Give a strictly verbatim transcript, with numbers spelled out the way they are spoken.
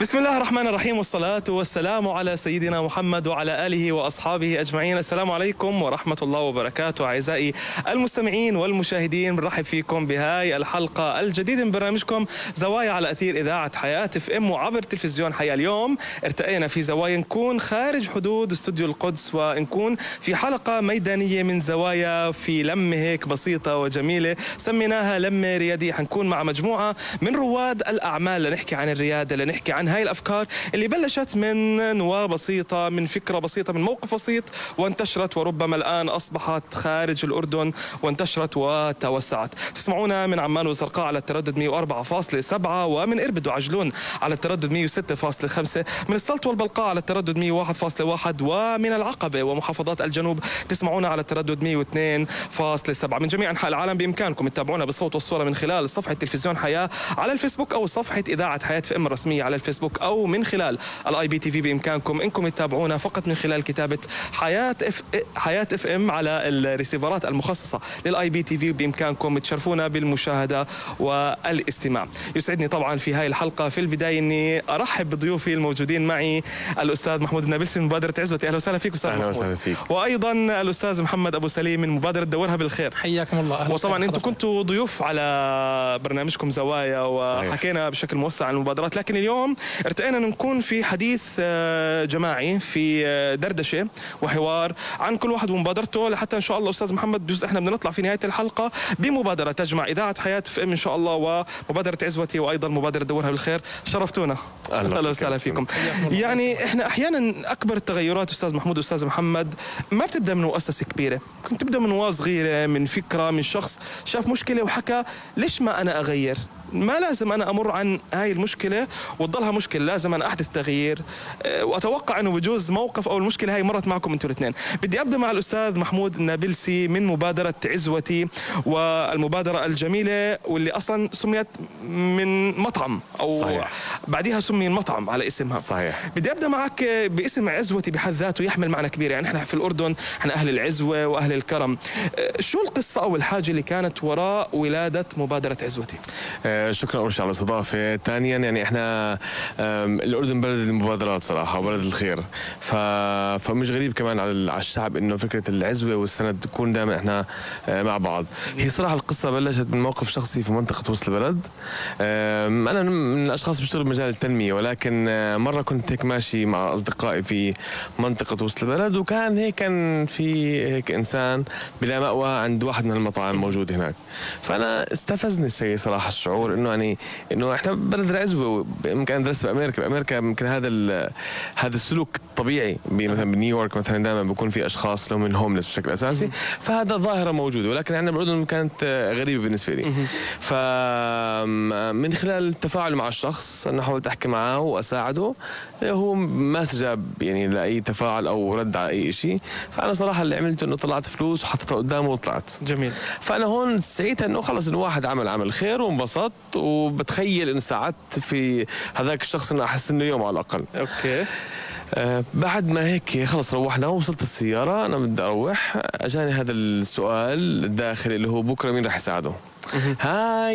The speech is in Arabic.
بسم الله الرحمن الرحيم، والصلاة والسلام على سيدنا محمد وعلى آله وأصحابه أجمعين. السلام عليكم ورحمة الله وبركاته. أعزائي المستمعين والمشاهدين، بنرحب فيكم بهاي الحلقة الجديدة من برنامجكم زوايا على أثير إذاعة حياة اف ام وعبر تلفزيون حياة. اليوم ارتقينا في زوايا نكون خارج حدود استوديو القدس، ونكون في حلقة ميدانية من زوايا في لمة هيك بسيطة وجميلة سميناها لمة ريادية. حنكون مع مجموعة من رواد الأعمال لنحكي عن الريادة، لنحكي عن هاي الأفكار اللي بلشت من نواة بسيطة، من فكرة بسيطة، من موقف بسيط، وانتشرت وربما الآن أصبحت خارج الأردن وانتشرت وتوسعت. تسمعونا من عمان والزرقاء على التردد مئة وأربعة فاصلة سبعة، ومن إربد وعجلون على التردد مئة وستة فاصلة خمسة، من السلط والبلقاء على التردد مئة وواحد فاصلة واحد، ومن العقبة ومحافظات الجنوب تسمعونا على التردد مئة واثنين فاصلة سبعة. من جميع أنحاء العالم بإمكانكم تتابعونا بالصوت والصورة من خلال صفحة تلفزيون حياة على الفيسبوك، أو صفحة إذاعة حياة اف ام الرسمية على الفيسبوك، أو من خلال الاي بي تي في. بإمكانكم إنكم تتابعونا فقط من خلال كتابة حياة اف حياة اف ام على الريسيفرات المخصصة للاي بي تي في. بإمكانكم تشرفونا بالمشاهدة والاستماع. يسعدني طبعا في هاي الحلقة في البداية إني أرحب بضيوفي الموجودين معي، الأستاذ محمود النابلسي من مبادرة عزوتي. أهلا وسهلا فيك أستاذ محمود. أهلا وسهلا فيك. وأيضا الأستاذ محمد أبو سليم من مبادرة دورها بالخير. حياكم الله. أهلا. وطبعا أنتم كنتوا ضيوف على برنامجكم زوايا وحكينا صحيح. بشكل موسع عن المبادرات، لكن اليوم ارتقينا نكون في حديث جماعي، في دردشة وحوار عن كل واحد ومبادرته، لحتى إن شاء الله أستاذ محمد بجوز إحنا بدنا نطلع في نهاية الحلقة بمبادرة تجمع إذاعة حياة اف ام إن شاء الله، ومبادرة عزوتي، وأيضا مبادرة دورها بالخير. شرفتونا. أهلا وسهلا فيكم. يعني إحنا أحيانا أكبر التغيرات أستاذ محمود وأستاذ محمد ما بتبدأ من مؤسسة كبيرة، كنت تبدأ من نواة صغيرة، من فكرة، من شخص شاف مشكلة وحكى ليش ما أنا أغير. ما لازم أنا أمر عن هاي المشكلة وتضلها مشكلة، لازم أنا أحدث تغيير. وأتوقع أنه بجوز موقف أو المشكلة هاي مرت معكم أنتوا الاثنين. بدي أبدأ مع الأستاذ محمود النابلسي من مبادرة عزوتي، والمبادرة الجميلة واللي أصلا سميت من مطعم، أو صحيح. بعدها سمي المطعم على اسمها. صحيح. بدي أبدأ معك باسم عزوتي بحد ذاته يحمل معنى كبير. يعني إحنا في الأردن إحنا أهل العزوة وأهل الكرم. شو القصة أو الحاجة اللي كانت وراء ولادة مبادرة عزوتي؟ شكرا أول شيء على الاستضافة. ثانيا يعني احنا الأردن بلد المبادرات صراحة وبلد الخير، ف... فمش غريب كمان على الشعب إنه فكرة العزوة والسند تكون دائما احنا مع بعض. هي صراحة القصة بلشت من موقف شخصي في منطقة وسط البلد. أنا من الأشخاص بشتغل بمجال التنمية، ولكن مرة كنت هيك ماشي مع أصدقائي في منطقة وسط البلد، وكان هيك كان في هيك إنسان بلا مأوى عند واحد من المطاعم موجود هناك. فأنا استفزني الشيء صراحة، الشعور انه يعني انه احنا بلد العزوه. يمكن درست بامريكا، بامريكا يمكن هذا هذا السلوك الطبيا، مثلا بنيويورك مثلا دائما بيكون في اشخاص لهم من هوملس بشكل اساسي، فهذا ظاهره موجوده، ولكن احنا بالاردن كانت غريبه بالنسبه لي. فمن خلال التفاعل مع الشخص انا حاولت احكي معه واساعده، هو ما استجاب يعني لاي تفاعل او رد على اي شيء. فانا صراحه اللي عملته انه طلعت فلوس وحطيتها قدامه وطلعت. جميل. فانا هون سعيتها انه خلص انه واحد عمل عمل خير وانبسط، وبتخيل ان ساعدت في هذاك الشخص انه احس انه يوم على الاقل. اوكي. آه بعد ما هيك خلص روحنا ووصلت السياره، انا بدي اروح، اجاني هذا السؤال الداخلي اللي هو بكره مين راح يساعده. هاي